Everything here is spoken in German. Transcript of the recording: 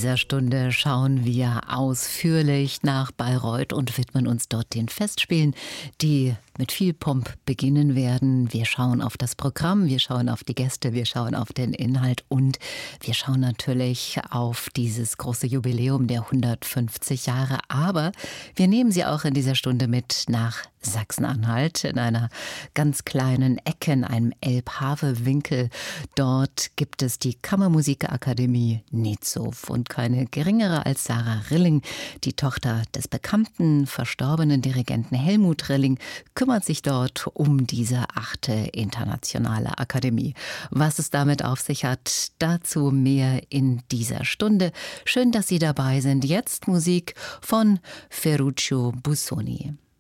dieser Stunde schauen wir ausführlich nach Bayreuth und widmen uns dort den Festspielen, die mit viel Pomp beginnen werden. Wir schauen auf das Programm, wir schauen auf die Gäste, wir schauen auf den Inhalt und wir schauen natürlich auf dieses große Jubiläum der 150 Jahre. Aber wir nehmen Sie auch in dieser Stunde mit nach Sachsen-Anhalt, in einer ganz kleinen Ecke, in einem Elbhave-Winkel. Dort gibt es die Kammermusikakademie Nitzow und keine geringere als Sarah Rilling, die Tochter des bekannten, verstorbenen Dirigenten Helmut Rilling, kümmert sich dort um diese 8. internationale Akademie. Was es damit auf sich hat, dazu mehr in dieser Stunde. Schön, dass Sie dabei sind. Jetzt Musik von Ferruccio Busoni.